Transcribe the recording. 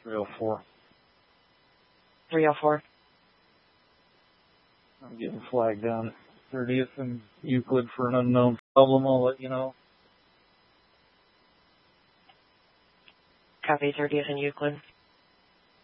304. 304. I'm getting flagged down 30th and Euclid for an unknown problem. I'll let you know. Copy 30th and Euclid.